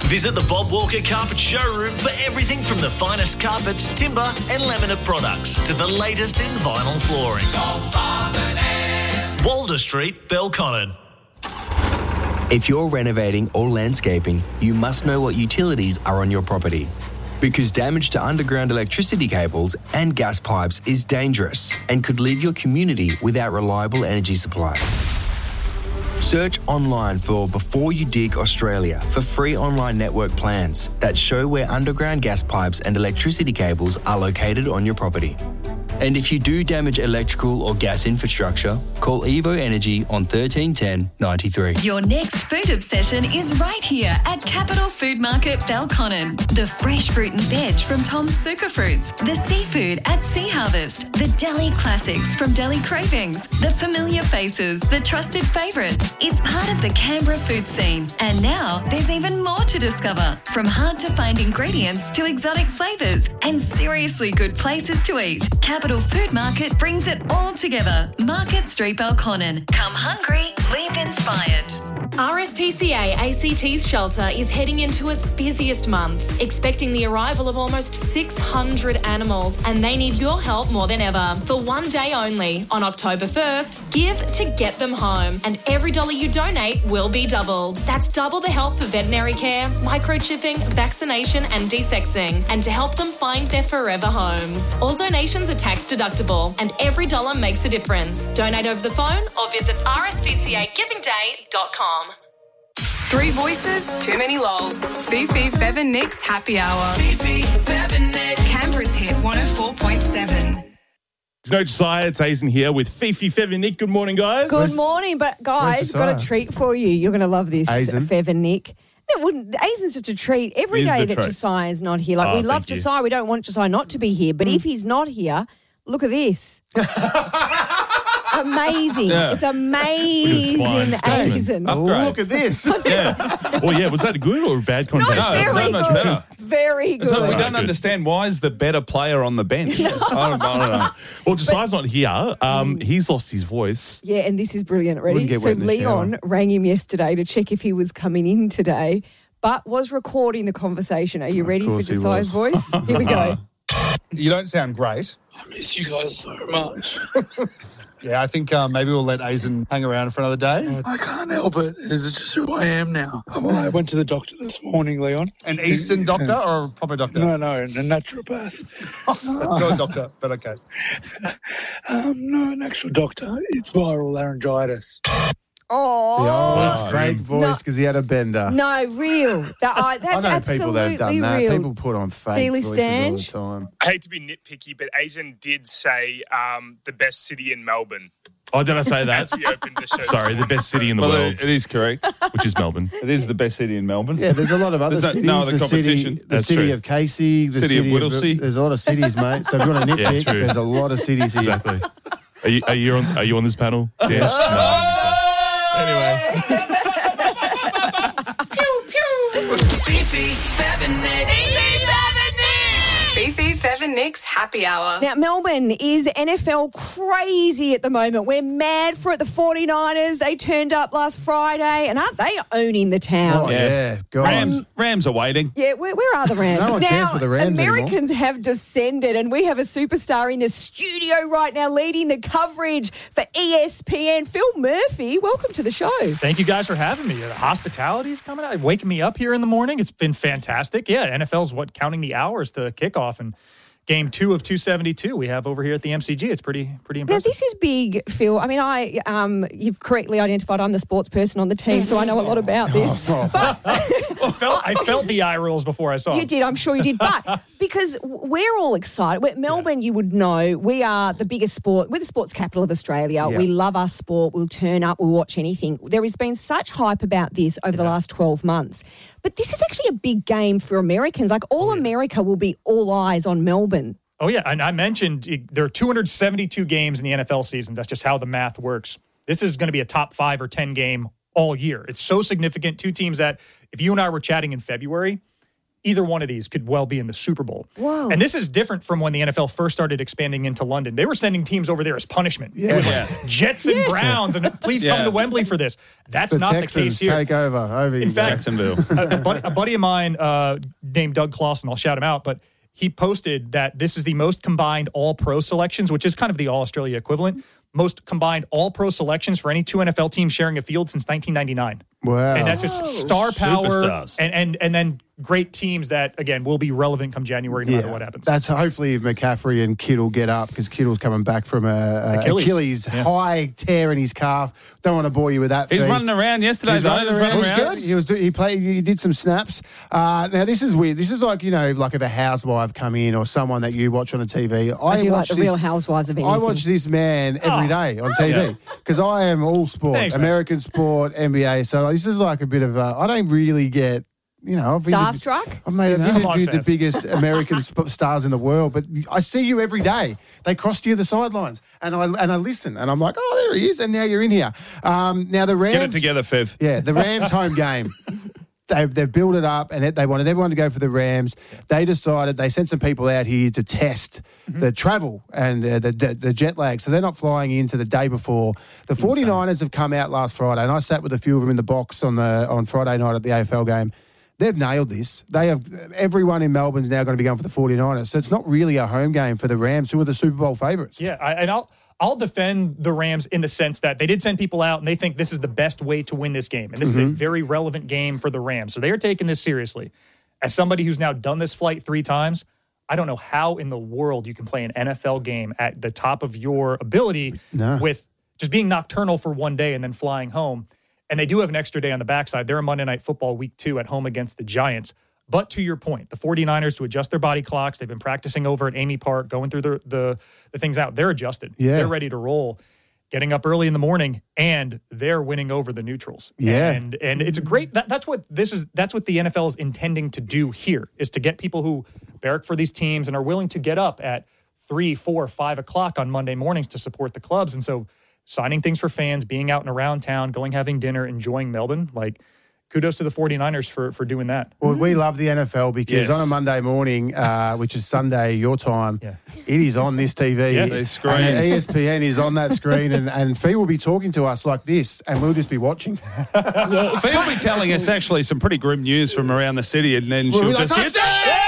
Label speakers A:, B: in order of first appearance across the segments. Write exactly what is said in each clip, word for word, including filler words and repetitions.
A: Visit the Bob Walker Carpet Showroom for everything from the finest carpets, timber and laminate products to the latest in vinyl flooring. Walder Street, Belconnen.
B: If you're renovating or landscaping, you must know what utilities are on your property. Because damage to underground electricity cables and gas pipes is dangerous and could leave your community without reliable energy supply. Search online for Before You Dig Australia for free online network plans that show where underground gas pipes and electricity cables are located on your property. And if you do damage electrical or gas infrastructure, call Evo Energy on thirteen ten ninety-three.
C: Your next food obsession is right here at Capital Food Market Belconnen. The fresh fruit and veg from Tom's Superfruits, the seafood at Sea Harvest, the deli classics from Deli Cravings, the familiar faces, the trusted favourites. It's part of the Canberra food scene. And now there's even more to discover, from hard to find ingredients to exotic flavours and seriously good places to eat. Capital Food Market brings it all together. Market Street Belconnen. Come hungry, leave inspired.
D: R S P C A A C T's shelter is heading into its busiest months, expecting the arrival of almost six hundred animals, and they need your help more than ever. For one day only, on October first, give to get them home, and every dollar you donate will be doubled. That's double the help for veterinary care, microchipping, vaccination and desexing, and to help them find their forever homes. All donations are tax deductible, and every dollar makes a difference. Donate over the phone or visit r s p c a giving day dot com.
E: Three voices, too many lols. Fifi, Fev and Nick's Happy Hour.
F: Fifi, Fev and Nick.
E: Canberra's hit one oh four point seven.
G: There's no Josiah, it's Aizen here with Fifi, Fev and Nick. Good morning, guys.
H: Good morning, but guys, got a treat for you. You're going to love this,
G: Aizen.
H: Fev and Nick. It wouldn't. Aizen's just a treat. Every
G: It is
H: day
G: the
H: that
G: treat.
H: Josiah's not here, like
G: Oh,
H: we love
G: thank you.
H: Josiah, we don't want Josiah not to be here, but if he's not here, look at this. Amazing.
G: Yeah.
H: It's amazing,
G: flying specimen.
H: Aizen.
G: Upgrade.
I: Look at this.
G: Yeah. Well, yeah, was that good or bad
H: No,
G: content?
H: it's very
J: so much
H: good.
J: better.
H: Very good.
J: So we
G: Right,
J: don't
G: good.
J: understand why is the better player on the bench. I, don't, I don't know.
G: Well, Josiah's not here. Um, he's lost his voice.
H: Yeah, and this is brilliant. Ready?
I: Wouldn't get
H: So
I: wet in the
H: Leon rang him yesterday to check if he was coming in today, but was recording the conversation. Are you ready for
I: course he
H: Josiah's voice? Here we go.
K: You don't sound great.
F: I miss you guys so much.
K: Yeah, I think uh, maybe we'll let Aizen hang around for another day.
F: I can't help it. This is just who I am now. Well, I went to the doctor this morning, Leon.
K: An Eastern doctor or a proper doctor?
F: No, no, a naturopath.
K: Not a doctor, but okay.
F: Um, no, an actual doctor. It's viral laryngitis.
H: Oh,
I: Oh, that's fake
H: No.
I: voice because he had a bender.
H: no, real. That, I,
I: I
H: that's
I: know
H: absolutely
I: people that have done that.
H: real.
I: People put on fake
H: Daily
I: voices
H: Stange?
I: all the time.
L: I hate to be nitpicky, but Aizen did say um, the best city in Melbourne
G: Oh, did I say that?
L: as we opened the show. this
G: Sorry, the
L: morning.
G: best city in the
J: Well,
G: world,
J: it, it is correct.
G: which is Melbourne.
J: It is the best city in Melbourne.
I: Yeah, there's a lot of other
J: There's no-
I: cities.
J: no other
I: the
J: competition.
I: City, the
G: That's
I: city
G: true.
I: of Casey, the
J: City of Whittlesea.
I: There's a lot of cities, mate. So if you want to
G: Yeah,
I: nitpick,
G: true.
I: there's a lot of cities here.
G: Exactly. Are you, are you on? Are you on this panel? Yes. No. Anyway,
F: Fifi, Fev and Nick.
E: Fifi, Fev and Nick's Happy Hour.
H: Now, Melbourne is N F L crazy at the moment. We're mad for it. The forty-niners, they turned up last Friday, and aren't they owning the town?
I: Oh, yeah. Go
J: Rams,
I: on.
J: Rams are waiting.
H: Yeah, where, where are the Rams?
I: No one
H: now,
I: cares for the Rams
H: Americans have descended, and we have a superstar in the studio right now leading the coverage for E S P N. Phil Murphy, welcome to the show.
M: Thank you guys for having me. The hospitality's coming out, waking me up here in the morning. It's been fantastic. Yeah, N F L's what counting the hours to kickoff, and game two of two seventy-two we have over here at the M C G. It's pretty pretty
H: Now,
M: impressive.
H: this is big, Phil. I mean, I um, you've correctly identified I'm the sports person on the team, so I know a lot about this. But
M: I felt I felt the eye rolls before I saw
H: you
M: them.
H: did, I'm sure you did. But because we're all excited, we're, Melbourne, you would know, we are the biggest sport. We're the sports capital of Australia.
I: Yeah.
H: We love our sport. We'll turn up. We'll watch anything. There has been such hype about this over the last twelve months. But this is actually a big game for Americans. Like all America will be all eyes on Melbourne.
M: Oh, yeah. And I mentioned it- there are two hundred seventy-two games in the N F L season. That's just how the math works. This is going to be a top five or ten game all year. It's so significant. Two teams that, if you and I were chatting in February, either one of these could well be in the Super Bowl.
H: Whoa.
M: And this is different from when the N F L first started expanding into London. They were sending teams over there as punishment.
I: Yeah.
M: It was
J: Yeah.
M: like Jets and Browns, and please come
J: Yeah.
M: to Wembley for this. That's
I: The
M: not
I: Texans
M: the case here.
I: take over. over
M: In fact,
J: Jacksonville.
M: a, a, buddy, a buddy of mine uh, named Doug Clausen, I'll shout him out, but he posted that this is the most combined all-pro selections, which is kind of the all-Australia equivalent, most combined all-pro selections for any two N F L teams sharing a field since nineteen ninety-nine.
I: Wow.
M: And that's just star power
J: Superstars.
M: and, and, and then great teams that, again, will be relevant come January no matter what happens.
I: That's hopefully if McCaffrey and Kittle get up, because Kittle's coming back from a, a
M: Achilles,
I: Achilles
M: Yeah.
I: high tear in his calf. Don't want to bore you with that.
J: He's
I: feed.
J: running around yesterday,
I: He's
J: though.
I: running
J: He's
I: around.
J: running
I: He was
J: around.
I: good. He was. do- He played. He did some snaps. Uh, now this is weird. This is like you know, like if a housewife come in or someone that you watch on a T V. I,
H: I do like
I: watch
H: the
I: this,
H: Real Housewives of anything.
I: I watch this man every
M: Oh.
I: day on T V because I am all sport,
M: Thanks, man.
I: American sport, N B A. So this is like a bit of. A, I don't really get. You know, I've been
H: Starstruck?
I: I've made. I've
M: Come on,
I: interviewed the
M: Fev.
I: biggest American sp- stars in the world, but I see you every day. They cross to you the sidelines, and I and I listen, and I'm like, oh, there he is, and now you're in here. Um, now the Rams.
J: Get it together, Fev.
I: Yeah, the Rams home game. They've, they've built it up, and it, they wanted everyone to go for the Rams. They decided they sent some people out here to test
M: Mm-hmm.
I: the travel and uh, the, the the jet lag. So they're not flying into the day before. The 49ers have come out last Friday, and I sat with a few of them in the box on the on Friday night at the A F L game. They've nailed this. They have everyone in Melbourne's now going to be going for the 49ers. So it's not really a home game for the Rams, who are the Super Bowl favourites.
M: Yeah, I, and I'll I'll defend the Rams in the sense that they did send people out and they think this is the best way to win this game. And this is a very relevant game for the Rams. So they are taking this seriously. As somebody who's now done this flight three times, I don't know how in the world you can play an N F L game at the top of your ability
I: No.
M: with just being nocturnal for one day and then flying home. And they do have an extra day on the backside. They're a Monday Night Football week two at home against the Giants. But to your point, the 49ers to adjust their body clocks, they've been practicing over at Amy Park, going through the the, the things out. They're adjusted.
I: Yeah.
M: They're ready to roll, getting up early in the morning, and they're winning over the neutrals.
I: Yeah.
M: And and it's a great that, that's what this is that's what the N F L is intending to do here, is to get people who barrack for these teams and are willing to get up at three, four, five o'clock on Monday mornings to support the clubs. And so signing things for fans, being out and around town, going having dinner, enjoying Melbourne, like kudos to the 49ers for, for doing that.
I: Well, we love the N F L because
J: Yes.
I: on a Monday morning, uh, which is Sunday your time,
M: Yeah.
I: it is on this T V.
M: Yeah.
J: These screens.
I: And E S P N is on that screen, and, and Fee will be talking to us like this, and we'll just be watching.
H: Yeah, it's
J: So you'll be telling us actually some pretty grim news from around the city, and then
I: We'll
J: she'll
I: be like,
J: just hit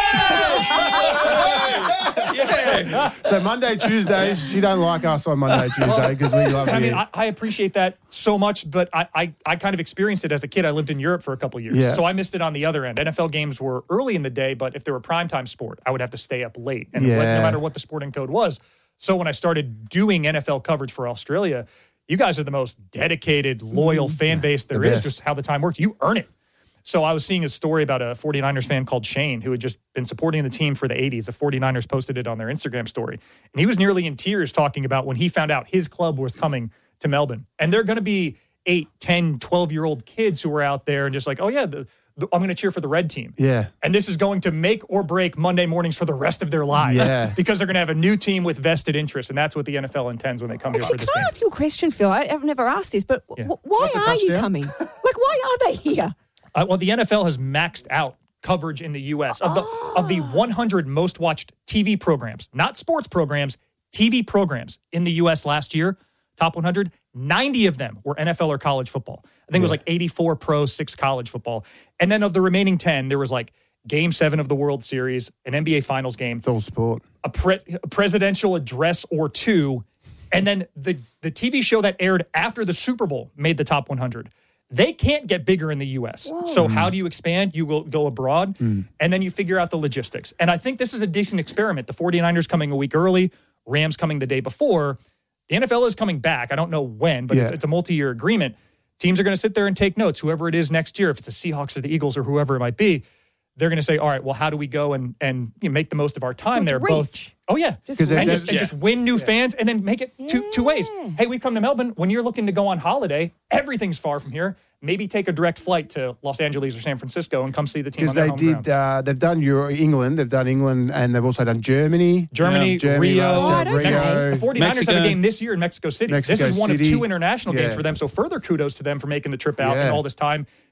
J: Yeah!
I: So Monday, Tuesdays, she don't like us on Monday, Tuesday because we love
M: I
I: you.
M: mean, I, I appreciate that so much, but I, I, I kind of experienced it as a kid. I lived in Europe for a couple of years,
I: Yeah.
M: so I missed it on the other end. N F L games were early in the day, but if they were primetime sport, I would have to stay up late, and
I: Yeah.
M: like, no matter what the sporting code was. So when I started doing N F L coverage for Australia, you guys are the most dedicated, loyal fan base there
I: the
M: is,
I: best.
M: just how the time works. You earn it. So I was seeing a story about a 49ers fan called Shane who had just been supporting the team for the eighties. The 49ers posted it on their Instagram story. And he was nearly in tears talking about when he found out his club was coming to Melbourne. And they're going to be eight, ten, twelve-year-old kids who are out there and just like, oh, yeah, the, the, I'm going to cheer for the red team.
I: Yeah.
M: And this is going to make or break Monday mornings for the rest of their lives.
I: Yeah.
M: Because they're going to have a new team with vested interest. And that's what the N F L intends when they come
H: Actually,
M: here for this
H: can I
M: game.
H: ask you a question, Phil? I, I've never asked this, but
M: Yeah.
H: w- why
I: What's a
H: are you
I: touchdown?
H: coming? Like, why are they here?
M: Uh, well, the N F L has maxed out coverage in the U S of the of the one hundred most watched T V programs, not sports programs, T V programs in the U S last year. Top one hundred, ninety of them were N F L or college football. I think it was like eighty-four pro, six college football, and then of the remaining ten, there was like Game Seven of the World Series, an N B A Finals game,
I: It's all sport.
M: a, pre- a presidential address or two, and then the the T V show that aired after the Super Bowl made the top one hundred. They can't get bigger in the U S. So how do you expand? You will go abroad, and then you figure out the logistics. And I think this is a decent experiment. The 49ers coming a week early, Rams coming the day before. The N F L is coming back. I don't know when, but it's,
I: Yeah.
M: it's a multi-year agreement. Teams are going to sit there and take notes, whoever it is next year, if it's the Seahawks or the Eagles or whoever it might be. They're going to say, all right, well, how do we go and and you know, make the most of our time
H: it's
M: there?
H: reach.
M: Both. Oh, yeah.
H: Just
I: Because
M: and
I: if
M: just,
I: that's-
M: and just win new fans and then make it two, two ways. Hey, we've come to Melbourne. When you're looking to go on holiday, everything's far from here. Maybe take a direct flight to Los Angeles or San Francisco and come see the team
I: Because
M: on their
I: they
M: home
I: did,
M: ground.
I: uh, they've done Euro, England, they've done England, and they've also done Germany.
M: Germany,
I: Yeah, Germany
M: Rio.
I: last year,
H: Oh, okay.
I: Rio.
M: The 49ers
J: Mexico.
M: have a game this year in Mexico City.
I: Mexico
M: this is one
I: City.
M: of two international games
I: Yeah.
M: for them. So further kudos to them for making the trip out
I: Yeah.
M: and all this time,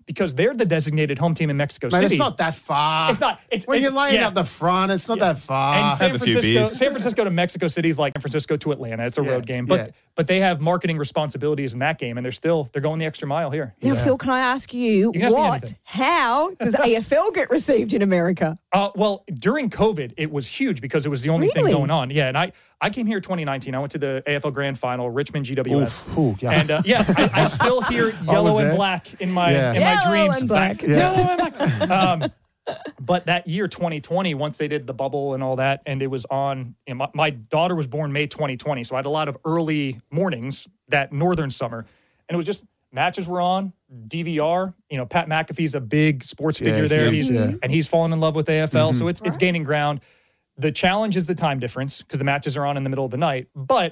M: because they're the designated home team in Mexico
I: Mate,
M: City.
I: it's not that far.
M: It's not. It's
I: when
M: it's,
I: you're laying
M: yeah.
I: up the front, it's not yeah. that far.
M: And San
J: Have a few
M: Francisco,
J: beers.
M: San Francisco to Mexico City is like San Francisco to Atlanta. It's a
I: Yeah.
M: road game, but
I: Yeah.
M: but they have marketing responsibilities in that game, and they're still they're going the extra mile here.
H: Now,
I: Yeah.
H: Phil, can I ask you,
M: can ask me
H: what,
M: anything.
H: how does A F L get received in America?
M: Uh, well, during COVID, it was huge because it was the only
H: Really?
M: thing going on. Yeah, and I, I came here twenty nineteen. I went to the A F L Grand Final, Richmond G W S.
I: Oof. Ooh, yeah.
M: And uh, yeah, I, I still hear yellow and
I: there.
M: black in my
I: Yeah.
M: in
H: Yellow
M: my dreams.
H: and black.
M: Back- Yellow and black. Um, but that year, twenty twenty, once they did the bubble and all that, and it was on. You know, my, my daughter was born May twenty twenty, so I had a lot of early mornings that northern summer, and it was just matches were on D V R. You know, Pat McAfee's a big sports
I: Yeah,
M: figure there,
I: huge,
M: he's
I: yeah.
M: and he's fallen in love with A F L,
I: Mhm.
M: so it's it's gaining ground. The challenge is the time difference because the matches are on in the middle of the night, but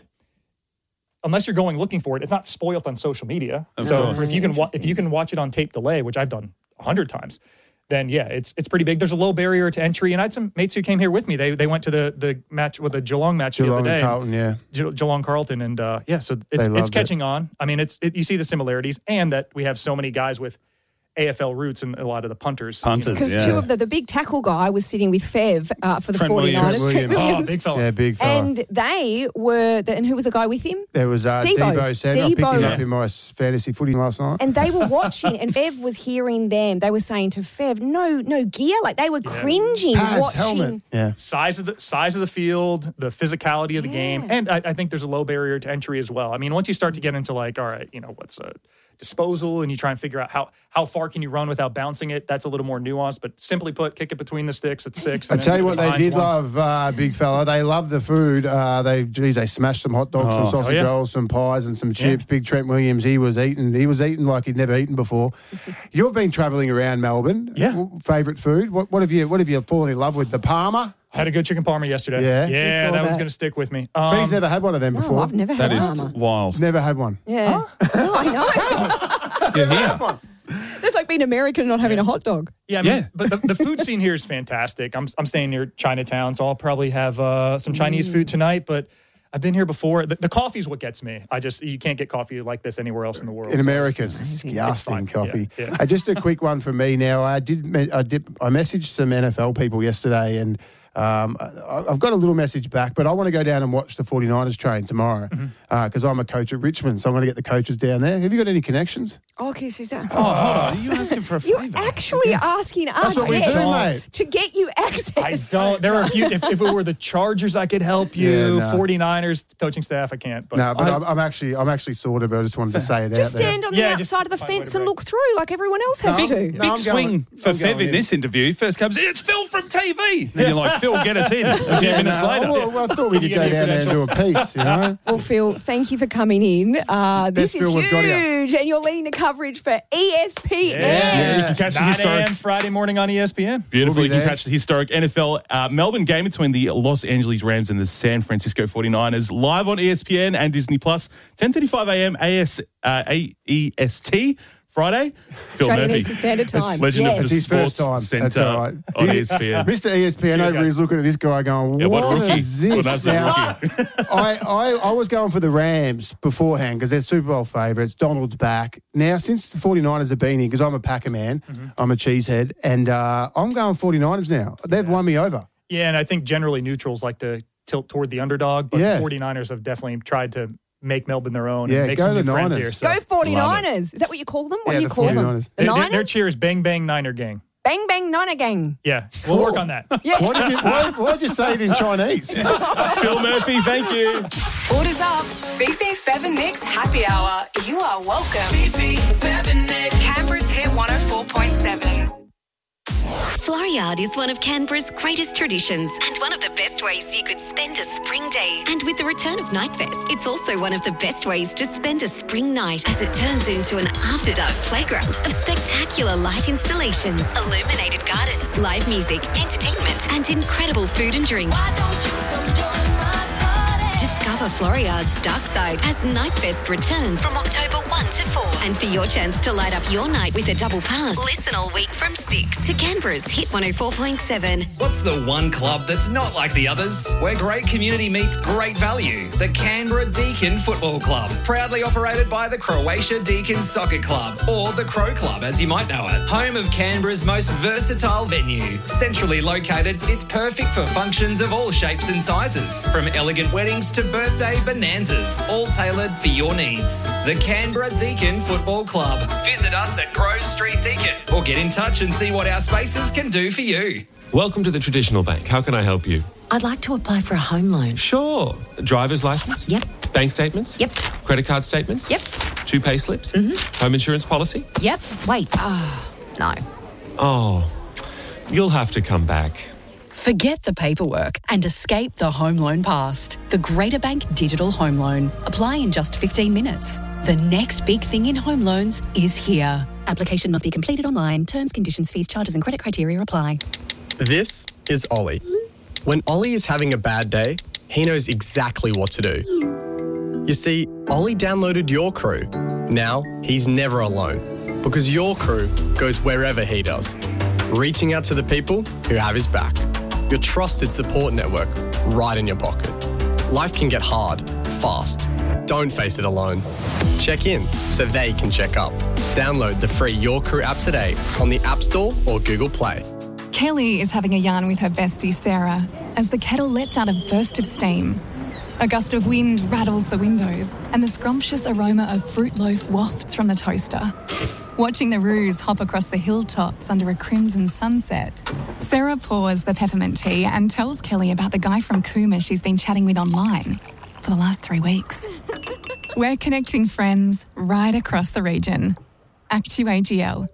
M: unless you're going looking for it, it's not spoiled on social media.
J: Of
M: so
J: course.
M: if you can wa- if you can watch it on tape delay, which I've done a hundred times, then yeah, it's it's pretty big. There's a low barrier to entry, and I had some mates who came here with me. They they went to the the match with the Geelong match the
I: Geelong
M: other
I: and
M: day.
I: Carlton, yeah.
M: Ge- Geelong Carlton, and uh, yeah, so it's
I: They
M: it's
I: loved
M: catching on. I mean, it's it, you see the similarities, and that we have so many guys with A F L roots and a lot of the punters. you know.
J: Punters,
H: Because
J: yeah.
H: two of the, the big tackle guy was sitting with Fev uh, for the
J: Trent Williams.
H: 49ers.
I: Trent
H: Trent
I: Williams.
M: Oh,
H: Williams.
M: big fella.
I: Yeah, big fella.
H: And they were, the, and who was the guy with him?
I: there was uh,
H: Debo.
I: Debo Samuel. I picked him
H: Debo.
I: up in my fantasy footy last night.
H: And they were watching, and Fev was hearing them. They were saying to Fev, "No, no gear." Like they were cringing
I: Pads,
H: watching.
I: helmet. Yeah.
M: size of the size of the field, the physicality of the game, and I, I think there's a low barrier to entry as well. I mean, once you start to get into like, all right, you know, what's a disposal, and you try and figure out how how far can you run without bouncing it, that's a little more nuanced. But simply put, kick it between the sticks at six.
I: I
M: and
I: tell
M: then
I: you what, they
M: behind
I: did
M: one.
I: love, uh, big fella. They love the food. Uh, they, geez, they smashed some hot dogs, some
J: Oh.
I: sausage
M: Oh, yeah.
I: rolls, some pies, and some chips. Big Trent Williams, he was eating. He was eating like he'd never eaten before. You've been travelling around Melbourne.
M: Yeah.
I: Favorite food? What, what have you? What have you fallen in love with? The Parma.
M: I had a good chicken parma yesterday.
I: Yeah?
M: yeah,
H: I saw
M: that, one's
H: that.
M: going to stick with me.
I: He's
M: Um,
I: never had one of them
H: Oh,
I: before.
H: I've never had
J: That is
H: Parma.
J: wild.
I: Never had one.
H: Yeah. No, I know.
J: You're here.
H: That's like being American and not having a hot dog.
M: Yeah, I mean,
J: Yeah.
M: but the, the food scene here is fantastic. I'm I'm staying near Chinatown, so I'll probably have uh, some Chinese food tonight. But I've been here before. The, the coffee is what gets me. I just you can't get coffee like this anywhere else in the world.
I: In
M: So
I: America, it's
M: It's
I: disgusting
M: fine.
I: coffee.
M: Yeah, yeah.
I: Uh, just a quick one from me now. I did, me- I did, I messaged some N F L people yesterday, and um, I, I've got a little message back. But I want to go down and watch the 49ers train tomorrow because
M: Mm-hmm.
I: uh, I'm a coach at Richmond, so I'm going to get the coaches down there. Have you got any connections?
H: Oh, okay, she's that.
J: Oh, hold on. Are you asking for a
H: You're
J: favour?
H: actually asking us
I: what we do, mate.
H: to get you access.
M: I don't. There are a few. If, if it were the Chargers, I could help you.
I: Yeah, no.
M: 49ers coaching staff, I can't. But
I: No, but
J: I-
I: I'm, I'm actually, I'm actually sorted. But I just wanted to say it
H: Just
I: out there.
H: stand on
M: Yeah,
H: the
M: just
H: outside of the
M: find a way
H: fence
M: to
H: and
M: break.
H: look through like everyone else has
I: No,
H: to.
I: no.
J: Big
I: I'm
J: swing
I: going-
J: for
I: I'm
J: Fev
I: going
J: in
I: in.
J: this interview. First comes, it's Phil from T V. Then you're like, Phil, get us in. A few
I: Yeah,
J: minutes
I: no,
J: later.
I: Well, well, I thought we could
M: You
I: go
M: get your
I: down there and do a piece, you know?
H: Well, Phil, thank you for coming in. Uh, this
I: Best
H: is
I: Phil we've got here.
H: huge, and you're leading the coverage for E S P N.
M: yeah,
G: you can catch the
M: nine
G: historic.
M: a.m. Friday morning on E S P N.
G: Beautiful.
I: We'll
G: You
I: be
G: can
I: there.
G: catch the historic N F L uh, Melbourne game between the Los Angeles Rams and the San Francisco 49ers live on E S P N and Disney Plus, ten thirty-five a.m. A S, uh, A E S T Friday. Phil
H: Australian
G: Murphy.
H: Eastern Standard Time.
G: Legend
H: Yes.
G: of
I: It's
G: the
I: his first
G: Sports
I: time. That's
G: Centre
I: all right.
G: on E S P N.
I: Mister E S P N over
M: guys.
I: he's looking at this guy going,
G: Yeah,
I: what,
G: what rookie?
I: is this?
G: What absolute
I: Now,
G: rookie.
I: I, I, I was going for the Rams beforehand because they're Super Bowl favourites. Donald's back. Now, since the 49ers have been here, because I'm a Packer man,
M: Mm-hmm.
I: I'm a cheesehead, and uh, I'm going 49ers now. They've won me over.
M: Yeah, and I think generally neutrals like to tilt toward the underdog, but
I: Yeah.
M: 49ers have definitely tried to make Melbourne their own
I: Yeah,
M: and make
I: go
M: some
I: the
M: new friends
I: Niners.
M: here. So.
H: Go 49ers. Is that what you call them? What
I: Yeah,
H: do you
I: the
H: call them?
I: 49ers.
H: The
M: Their- their,
H: Niners?
M: their cheer is Bang Bang Niner Gang.
H: Bang, bang, Niner gang.
M: Yeah, we'll work on that.
H: Yeah.
I: Why did you, why, why'd you say it in Chinese?
G: Phil Murphy, thank you.
E: Orders up. Fifi, Fev and Nick's happy hour. You are welcome.
A: Fifi, Fev and Nick.
E: Canberra's hit one oh four point seven.
C: Floriade is one of Canberra's greatest traditions and one of the best ways you could spend a spring day. And with the return of Nightfest, it's also one of the best ways to spend a spring night as it turns into an after-dark playground of spectacular light installations, illuminated gardens, live music, entertainment, and incredible food and drink. Discover Discover Floriada's dark side as Nightfest returns from October first to fourth. And for your chance to light up your night with a double pass, listen all week from six to Canberra's Hit one oh four point seven.
N: What's the one club that's not like the others? Where great community meets great value. The Canberra Deakin Football Club. Proudly operated by the Croatia Deakin Soccer Club, or the Crow Club as you might know it. Home of Canberra's most versatile venue. Centrally located, it's perfect for functions of all shapes and sizes. From elegant weddings to birthday bonanzas, all tailored for your needs. The Canberra Deakin Football Club. Visit us at Grove Street Deakin or get in touch and see what our spaces can do for you.
O: Welcome to the Traditional Bank. How can I help you?
P: I'd like to apply for a home loan.
O: Sure. Driver's license?
P: Yep.
O: Bank statements?
P: Yep.
O: Credit card statements?
P: Yep.
O: Two pay slips?
P: Mm-hmm.
O: Home insurance policy?
P: Yep. Wait. Ah, no.
O: Oh, you'll have to come back.
Q: Forget the paperwork and escape the home loan past. The Greater Bank Digital Home Loan. Apply in just fifteen minutes. The next big thing in home loans is here. Application must be completed online. Terms, conditions, fees, charges and credit criteria apply.
R: This is Ollie. When Ollie is having a bad day, he knows exactly what to do. You see, Ollie downloaded Your Crew. Now, he's never alone because Your Crew goes wherever he does, reaching out to the people who have his back. Your trusted support network right in your pocket. Life can get hard, fast. Don't face it alone. Check in so they can check up. Download the free Your Crew app today on the App Store or Google Play.
S: Kelly is having a yarn with her bestie Sarah as the kettle lets out a burst of steam. A gust of wind rattles the windows and the scrumptious aroma of fruit loaf wafts from the toaster. Watching the roos hop across the hilltops under a crimson sunset, Sarah pours the peppermint tea and tells Kelly about the guy from Cooma she's been chatting with online for the last three weeks. We're connecting friends right across the region. Actu A G L.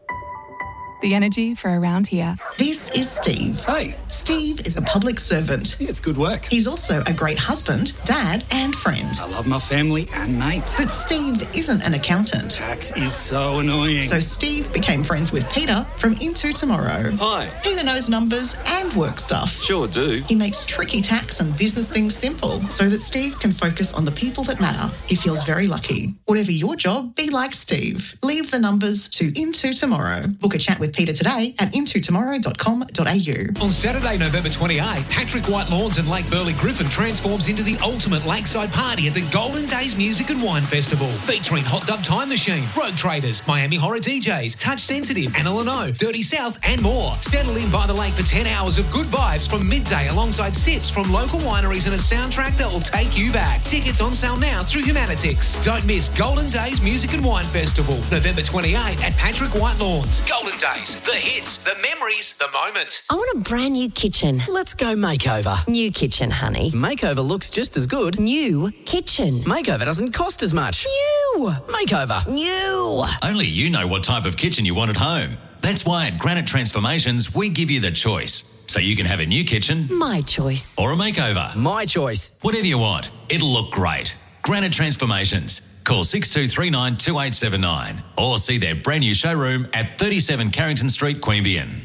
S: The energy for around here.
T: This is Steve.
U: Hey.
T: Steve is a public servant.
U: Yeah, it's good work.
T: He's also a great husband, dad, and friend.
U: I love my family and mates.
T: But Steve isn't an accountant.
U: Tax is so annoying.
T: So Steve became friends with Peter from Into Tomorrow.
V: Hi.
T: Peter knows numbers and work stuff.
V: Sure do.
T: He makes tricky tax and business things simple so that Steve can focus on the people that matter. He feels very lucky. Whatever your job, be like Steve. Leave the numbers to Into Tomorrow. Book a chat with Peter today at into tomorrow dot com dot a u.
W: On Saturday, November twenty-eighth, Patrick White Lawns and Lake Burley Griffin transforms into the ultimate lakeside party at the Golden Days Music and Wine Festival, featuring Hot Dub Time Machine, Rogue Traders, Miami Horror D Js, Touch Sensitive, Anna Leno, Dirty South and more. Settle in by the lake for ten hours of good vibes from midday alongside sips from local wineries and a soundtrack that will take you back. Tickets on sale now through Humanitix. Don't miss Golden Days Music and Wine Festival, November twenty-eighth at Patrick White Lawns. Golden Days, the hits, the memories, the moment.
P: I want a brand new kitchen.
U: Let's go makeover.
P: New kitchen, honey.
U: Makeover looks just as good.
P: New kitchen.
U: Makeover doesn't cost as much.
P: New.
U: Makeover.
P: New.
X: Only you know what type of kitchen you want at home. That's why at Granite Transformations, we give you the choice. So you can have a new kitchen.
P: My choice.
X: Or a makeover.
U: My choice.
X: Whatever you want. It'll look great. Granite Transformations. Call six two three nine, two eight seven nine or see their brand new showroom at thirty-seven Carrington Street, Queanbeyan.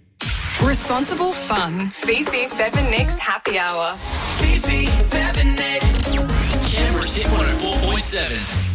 E: Responsible fun. Fifi Feather Nicks Happy Hour.
A: Fifi Feather Nicks. Canberra's Hit one oh four point seven.